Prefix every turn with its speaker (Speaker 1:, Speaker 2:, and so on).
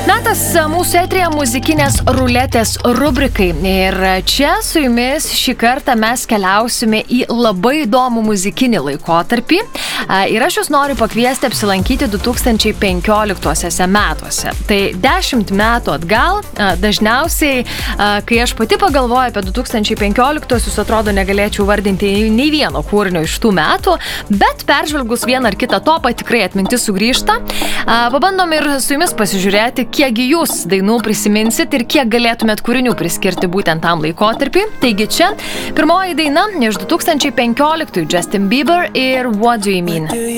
Speaker 1: Metas mūsų eteryje muzikinės ruletės rubrikai. Ir čia su jumis šį kartą mes keliausime į labai įdomų muzikinį laikotarpį. Ir aš jūs noriu pakviesti apsilankyti 2015 metuose. Tai 10 metų atgal, dažniausiai, kai aš pati pagalvoju apie 2015-osius, atrodo negalėčiau vardinti nei vieno kūrinio iš tų metų, bet peržvelgus vieną ar kitą topą tikrai atmintis sugrįžta. Pabandom ir su jumis pasižiūrėti, kiekgi jūs dainų prisiminsit ir kiek galėtumėt kūrinių priskirti būtent tam laikotarpiui. Taigi čia pirmoji daina iš 2015 Justin Bieber ir What Do You Mean?